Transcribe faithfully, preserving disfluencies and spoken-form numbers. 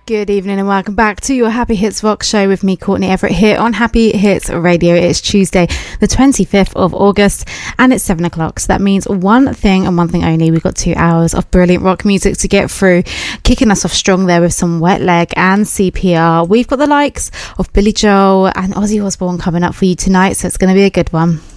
Good evening and welcome back to your Happy Hits Rock show with me, Courtney Everett, here on Happy Hits Radio. It's Tuesday, the twenty-fifth of August, and it's seven o'clock. So that means one thing and one thing only. We've got two hours of brilliant rock music to get through. Kicking us off strong there with some Wet Leg and C P R. We've got the likes of Billy Joel and Ozzy Osbourne coming up for you tonight, so it's going to be a good one.